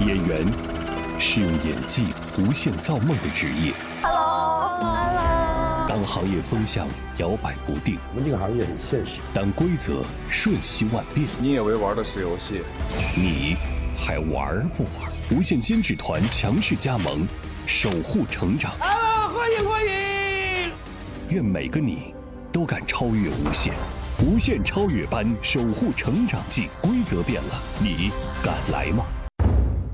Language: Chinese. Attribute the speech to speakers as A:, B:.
A: 演员是用演技无限造梦的职业。
B: Hello。
A: 当行业风向摇摆不定，
C: 我们这个行业很现实。
A: 当规则瞬息万变，
D: 你以为玩的是游戏？
A: 你还玩不玩？无限监制团强势加盟，守护成长。
C: 欢迎！
A: 愿每个你都敢超越无限，无限超越班守护成长记，规则变了，你敢来吗？